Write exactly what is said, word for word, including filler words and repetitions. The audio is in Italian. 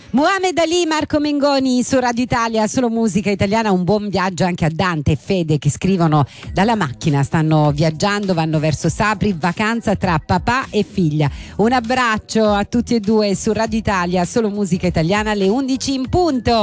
Muhammad Ali, Marco Mengoni su Radio Italia, solo musica italiana. Un buon viaggio anche a Dante e Fede che scrivono dalla macchina, stanno viaggiando, vanno verso Sapri, vacanza tra papà e figlia. Un abbraccio a tutti e due su Radio Italia, solo musica italiana, alle undici in punto.